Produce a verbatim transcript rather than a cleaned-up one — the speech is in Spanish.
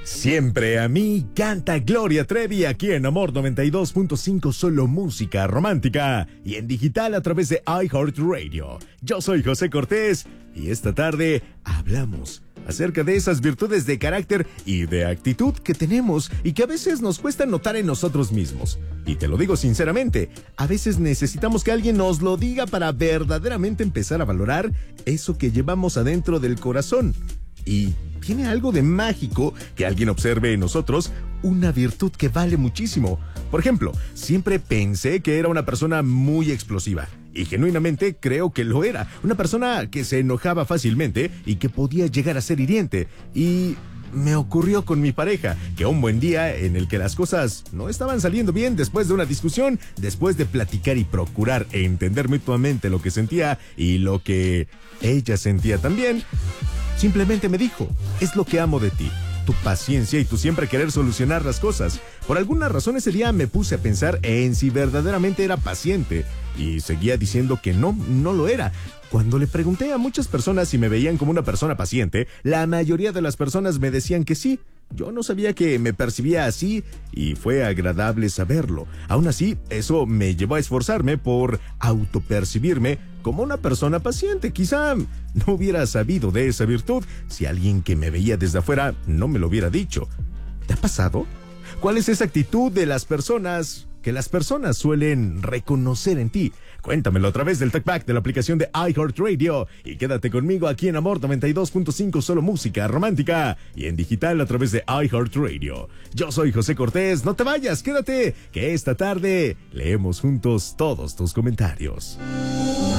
Siempre a mí canta Gloria Trevi aquí en Amor noventa y dos punto cinco, solo música romántica y en digital a través de iHeartRadio. Yo soy José Cortés y esta tarde hablamos acerca de esas virtudes de carácter y de actitud que tenemos y que a veces nos cuesta notar en nosotros mismos. Y te lo digo sinceramente, a veces necesitamos que alguien nos lo diga para verdaderamente empezar a valorar eso que llevamos adentro del corazón. Y tiene algo de mágico que alguien observe en nosotros una virtud que vale muchísimo. Por ejemplo, siempre pensé que era una persona muy explosiva. Y genuinamente creo que lo era. Una persona que se enojaba fácilmente y que podía llegar a ser hiriente. Y me ocurrió con mi pareja, que un buen día en el que las cosas no estaban saliendo bien después de una discusión, después de platicar y procurar entender mutuamente lo que sentía y lo que ella sentía también, simplemente me dijo: es lo que amo de ti, tu paciencia y tu siempre querer solucionar las cosas. Por alguna razón ese día me puse a pensar en si verdaderamente era paciente y seguía diciendo que no, no lo era. Cuando le pregunté a muchas personas si me veían como una persona paciente, la mayoría de las personas me decían que sí. Yo no sabía que me percibía así y fue agradable saberlo. Aún así, eso me llevó a esforzarme por autopercibirme como una persona paciente. Quizá no hubiera sabido de esa virtud si alguien que me veía desde afuera no me lo hubiera dicho. ¿Te ha pasado? ¿Cuál es esa actitud de las personas que las personas suelen reconocer en ti? Cuéntamelo a través del TalkBack de la aplicación de iHeartRadio y quédate conmigo aquí en Amor noventa y dos punto cinco, solo música romántica y en digital a través de iHeartRadio. Yo soy José Cortés, no te vayas, quédate, que esta tarde leemos juntos todos tus comentarios.